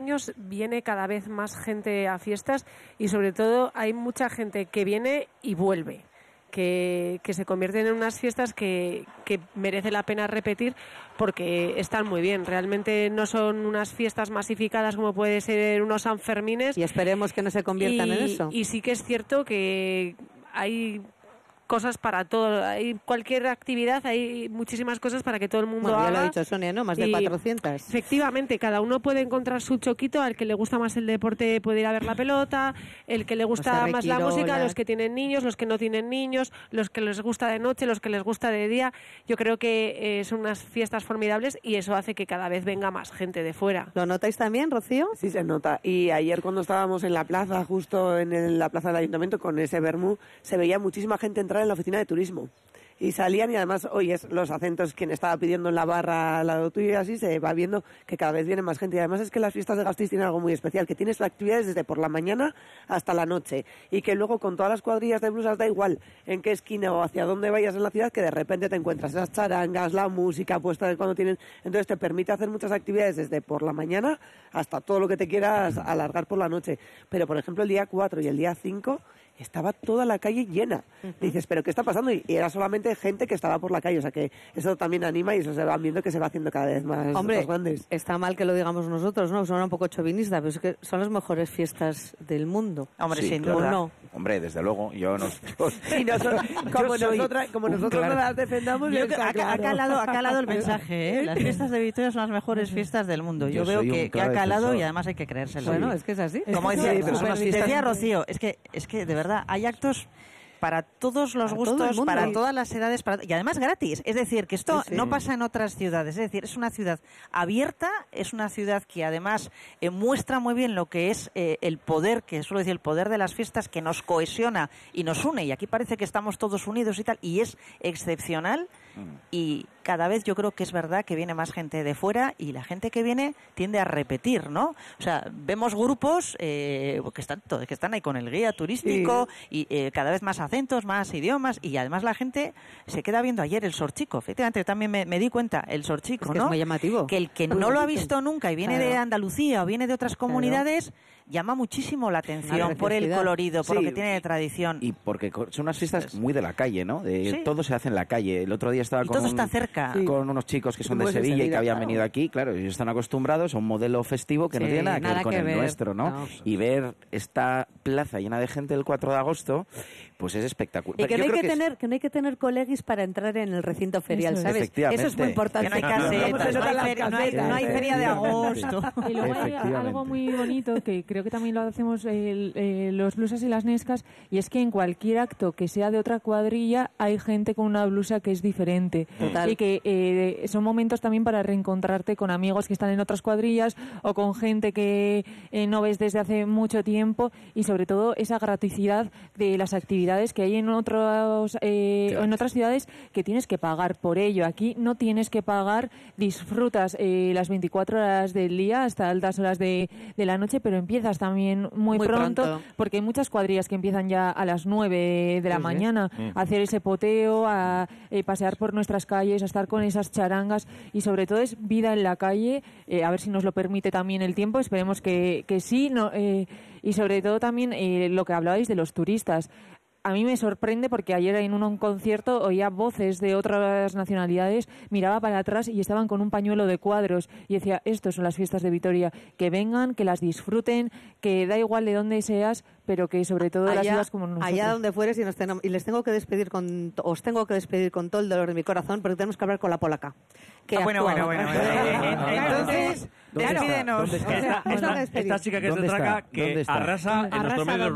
años viene cada vez más gente a fiestas y sobre todo hay mucha gente que viene y vuelve. Que se convierten en unas fiestas que merece la pena repetir porque están muy bien. Realmente no son unas fiestas masificadas como puede ser unos Sanfermines. Y esperemos que no se conviertan en eso. Y sí que es cierto que hay cosas para todo, hay cualquier actividad, hay muchísimas cosas para que todo el mundo haga. Ya lo ha dicho Sonia, ¿no? Más de 400. Efectivamente, cada uno puede encontrar su choquito, al que le gusta más el deporte puede ir a ver la pelota, el que le gusta más la música, los que tienen niños, los que no tienen niños, los que les gusta de noche, los que les gusta de día. Yo creo que son unas fiestas formidables y eso hace que cada vez venga más gente de fuera. ¿Lo notáis también, Rocío? Sí, se nota. Y ayer cuando estábamos en la plaza, justo en la plaza del ayuntamiento, con ese vermú, se veía muchísima gente entrar en la oficina de turismo. Y salían y además oyes los acentos, quien estaba pidiendo en la barra al lado tuyo y así se va viendo que cada vez viene más gente. Y además es que las fiestas de Gasteiz tienen algo muy especial, que tienes actividades desde por la mañana hasta la noche. Y que luego con todas las cuadrillas de blusas da igual en qué esquina o hacia dónde vayas en la ciudad, que de repente te encuentras esas charangas, la música puesta de cuando tienen. Entonces te permite hacer muchas actividades desde por la mañana hasta todo lo que te quieras alargar por la noche. Pero por ejemplo el día 4 y el día 5... estaba toda la calle llena. Dices, ¿pero qué está pasando? Y era solamente gente que estaba por la calle. O sea que eso también anima y eso se va viendo que se va haciendo cada vez más, más grandes. Está mal que lo digamos nosotros, ¿no? Suena un poco chauvinista, pero es que son las mejores fiestas del mundo. Hombre, Sí, sin claro. duda. No. Hombre, desde luego, yo no... Y nosotros, como nosotros no las defendamos, Yo está ha claro. calado el mensaje, ¿eh? Las fiestas de Vitoria son las mejores fiestas del mundo. Yo veo soy un que ha claro calado defensor. y además hay que creérselo. Bueno, es que es así. Como Sí, decía, pero son unas fiestas- decía Rocío, es que de verdad hay actos para todos los Para todo el gustos, mundo. para todas las edades, y además gratis. Es decir, que esto Sí, sí. no pasa en otras ciudades. Es decir, es una ciudad abierta, es una ciudad que además muestra muy bien lo que es el poder, que suelo decir, el poder de las fiestas, que nos cohesiona y nos une. Y aquí parece que estamos todos unidos y tal, y es excepcional. Y cada vez yo creo que es verdad que viene más gente de fuera y la gente que viene tiende a repetir, ¿no? O sea, vemos grupos que están ahí con el guía turístico y cada vez más acentos, más idiomas, y además la gente se queda viendo ayer el Sorchico. Efectivamente, yo también me di cuenta, el Sorchico, Es que ¿no? es muy llamativo. Que el que no lo ha visto nunca y viene de Andalucía o viene de otras comunidades, llama muchísimo la atención por el colorido, por lo que tiene de tradición. Y porque son unas fiestas muy de la calle, ¿no? Sí. Todo se hace en la calle. El otro día estaba Y todo está cerca. con unos chicos que son de Pues en Sevilla y que habían claro. venido aquí. Claro, ellos están acostumbrados a un modelo festivo que no Sí, tiene nada que ver con el nuestro, ¿no? No. Y ver esta plaza llena de gente el 4 de agosto, pues es espectacular. Y que no, Yo hay creo que no hay que tener colegis para entrar en el recinto ferial, Eso es. ¿sabes? Efectivamente. Eso es muy importante. Que no hay casetas, no hay feria de agosto. Y luego hay algo muy bonito que creo que también lo hacemos los blusas y las nescas, y es que en cualquier acto que sea de otra cuadrilla hay gente con una blusa que es diferente. Total. Y que son momentos también para reencontrarte con amigos que están en otras cuadrillas o con gente que no ves desde hace mucho tiempo, y sobre todo esa graticidad de las actividades que hay en otros en otras ciudades que tienes que pagar por ello. Aquí no tienes que pagar, disfrutas las 24 horas del día hasta altas horas de la noche, pero empiezas también muy pronto, porque hay muchas cuadrillas que empiezan ya a las 9 de la mañana a hacer ese poteo, a pasear por nuestras calles, a estar con esas charangas, y sobre todo es vida en la calle, a ver si nos lo permite también el tiempo, esperemos que sí, y sobre todo también lo que hablabais de los turistas. A mí me sorprende porque ayer en un concierto oía voces de otras nacionalidades, miraba para atrás y estaban con un pañuelo de cuadros y decía, estos son las fiestas de Vitoria, que vengan, que las disfruten, que da igual de dónde seas, pero que sobre todo las ciudades como nosotros. Allá donde fueres y les tengo que despedir os tengo que despedir con todo el dolor de mi corazón, porque tenemos que hablar con la polaca. Bueno. Entonces, despídenos. Esta chica que es de ¿Dónde Traca, está? ¿Dónde que está? arrasa en nuestro medio